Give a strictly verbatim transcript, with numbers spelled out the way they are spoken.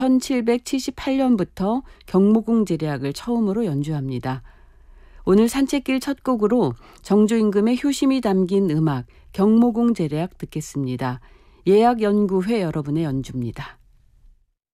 천칠백칠십팔 년부터 경모궁 제략을 처음으로 연주합니다. 오늘 산책길 첫 곡으로 정조 임금의 효심이 담긴 음악 경모궁 제략 듣겠습니다. 예약연구회 여러분의 연주입니다.